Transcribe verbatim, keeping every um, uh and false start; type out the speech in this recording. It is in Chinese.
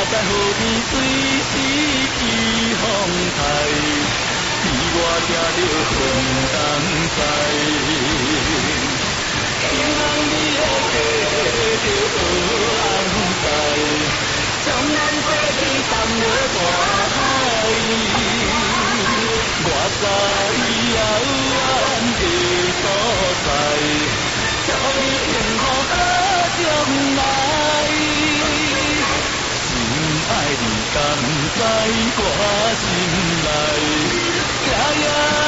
在河边随时起风台，比我吃着风东菜。情人你的家着学红菜，将咱做去放落大海。我知遥远的所在。祝你幸福好将来，心爱你敢知我心